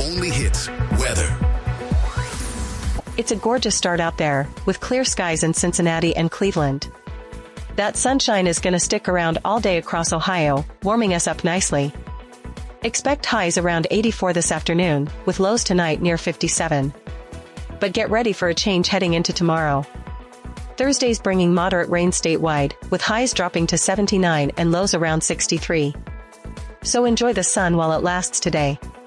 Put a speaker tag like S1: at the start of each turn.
S1: only hits weather.
S2: It's a gorgeous start out there, with clear skies in Cincinnati and Cleveland. That sunshine is going to stick around all day across Ohio, warming us up nicely. Expect highs around 84 this afternoon, with lows tonight near 57. But get ready for a change heading into tomorrow. Thursday's bringing moderate rain statewide, with highs dropping to 79 and lows around 63. So enjoy the sun while it lasts today.